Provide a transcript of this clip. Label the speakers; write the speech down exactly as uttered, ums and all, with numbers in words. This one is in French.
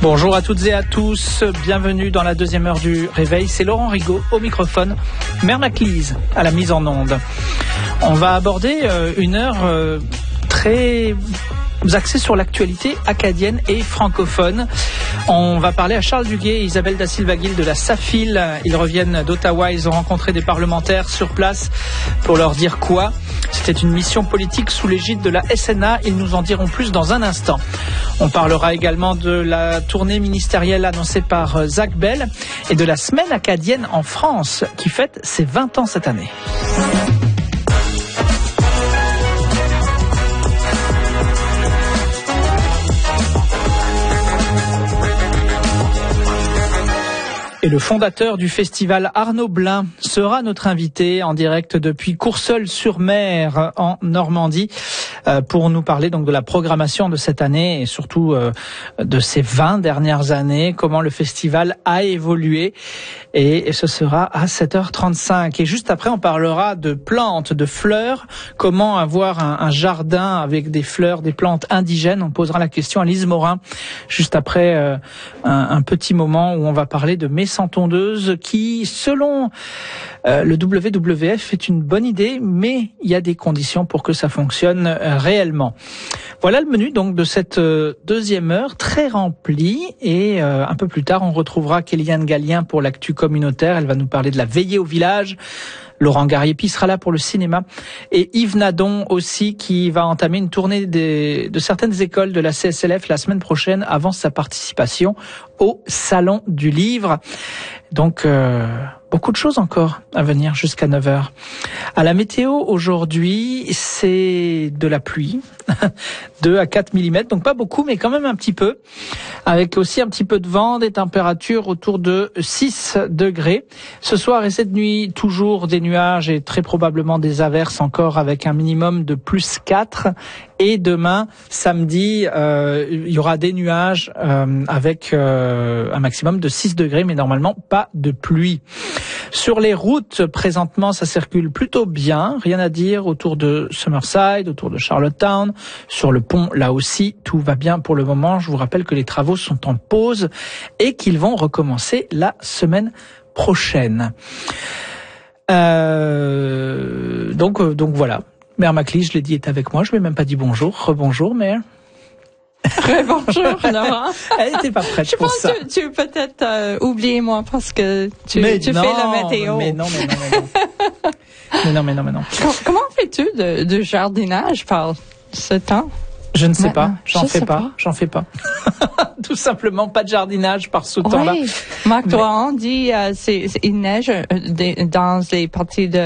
Speaker 1: Bonjour à toutes et à tous, bienvenue dans la deuxième heure du réveil. C'est Laurent Rigaud au microphone, Mère Maclise à la mise en onde. On va aborder euh, une heure euh, très axée sur l'actualité acadienne et francophone. On va parler à Charles Duguay et Isabelle da Silva-Gil de la SAFIL. Ils reviennent d'Ottawa, ils ont rencontré des parlementaires sur place pour leur dire quoi. C'était une mission politique sous l'égide de la S N A. Ils nous en diront plus dans un instant. On parlera également de la tournée ministérielle annoncée par Zach Bell et de la semaine acadienne en France qui fête ses vingt ans cette année. Et le fondateur du festival, Arnaud Blin, sera notre invité en direct depuis Courseulles-sur-Mer en Normandie pour nous parler donc de la programmation de cette année et surtout de ces vingt dernières années, comment le festival a évolué. Et ce sera à sept heures trente-cinq. Et juste après, on parlera de plantes, de fleurs, comment avoir un, un jardin avec des fleurs, des plantes indigènes. On posera la question à Lise Morin juste après euh, un, un petit moment où on va parler de messentondeuses qui, selon euh, le W W F, est une bonne idée, mais il y a des conditions pour que ça fonctionne euh, réellement. Voilà le menu donc de cette euh, deuxième heure, très remplie. Et euh, un peu plus tard, on retrouvera Kéliane Gallien pour l'actu communautaire. Elle va nous parler de la veillée au village. Laurent Gariepi sera là pour le cinéma. Et Yves Nadon aussi, qui va entamer une tournée des, de certaines écoles de la C S L F la semaine prochaine avant sa participation au Salon du Livre. Donc, euh, beaucoup de choses encore à venir jusqu'à neuf heures. À la météo, aujourd'hui, c'est de la pluie, deux à quatre millimètres, donc pas beaucoup, mais quand même un petit peu, avec aussi un petit peu de vent, des températures autour de six degrés. Ce soir et cette nuit, toujours des nuages et très probablement des averses encore avec un minimum de plus quatre. Et demain, samedi, euh, il y aura des nuages euh, avec euh, un maximum de six degrés, mais normalement pas de pluie. Sur les routes, présentement, ça circule plutôt bien. Rien à dire autour de Summerside, autour de Charlottetown. Sur le pont, là aussi, tout va bien pour le moment. Je vous rappelle que les travaux sont en pause et qu'ils vont recommencer la semaine prochaine. Euh, donc, donc voilà. Mère Maclise, je l'ai dit, est avec moi. Je lui ai même pas dit bonjour. Rebonjour, Mère.
Speaker 2: Bonjour, Laurent.
Speaker 1: Elle n'était pas prête
Speaker 2: je
Speaker 1: pour
Speaker 2: pense
Speaker 1: ça.
Speaker 2: que tu, tu peut-être euh, oublié moi parce que tu, tu
Speaker 1: non,
Speaker 2: fais la météo.
Speaker 1: Mais non, mais non, mais non. mais non, mais non, mais non.
Speaker 2: Com- comment fais-tu de, de jardinage par ce temps?
Speaker 1: Je ne sais
Speaker 2: Maintenant,
Speaker 1: pas. J'en
Speaker 2: je
Speaker 1: fais
Speaker 2: sais
Speaker 1: pas.
Speaker 2: pas.
Speaker 1: J'en fais pas. Tout simplement, pas de jardinage par ce temps-là.
Speaker 2: Marc
Speaker 1: Mais...
Speaker 2: Doran dit euh, c'est, c'est, il neige euh, des, dans les parties de